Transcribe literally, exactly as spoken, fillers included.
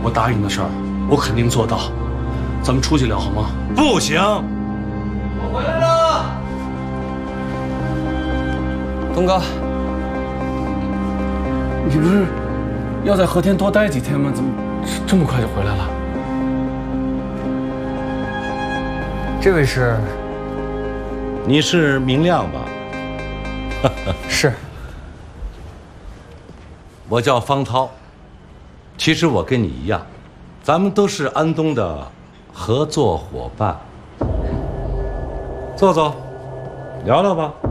我答应的事儿，我肯定做到。咱们出去聊好吗？ 不行。 我回来了。东哥， 你不是要在和田多待几天吗？怎么这么快就回来了？ 这位是？ 你是明亮吧？ 是。 我叫方涛。其实我跟你一样，咱们都是安东的合作伙伴。坐坐，聊聊吧。